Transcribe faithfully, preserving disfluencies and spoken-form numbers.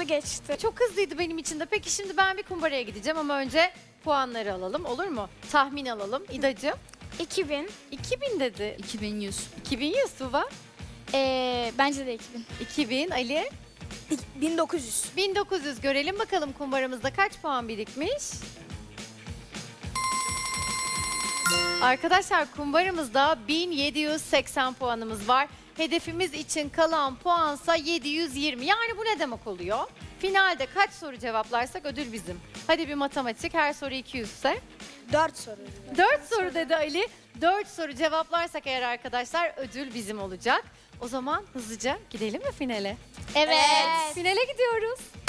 geçti. Çok hızlıydı benim için de. Peki şimdi ben bir kumbaraya gideceğim ama önce puanları alalım, olur mu? Tahmin alalım. İdacığım. iki bin. iki bin dedi. iki bin yüz. iki bin yüz Tuğba. Ee, bence de iki bin. iki bin Ali. bin dokuz yüz. bin dokuz yüz görelim bakalım kumbaramızda kaç puan birikmiş? Arkadaşlar kumbaramızda bin yedi yüz seksen puanımız var. Hedefimiz için kalan puansa yedi yüz yirmi. Yani bu ne demek oluyor? Finalde kaç soru cevaplarsak ödül bizim. Hadi bir matematik, her soru iki yüz ise. dört soru. dört soru dedi Ali. dört soru cevaplarsak eğer arkadaşlar ödül bizim olacak. O zaman hızlıca gidelim mi finale? Evet. Finale gidiyoruz.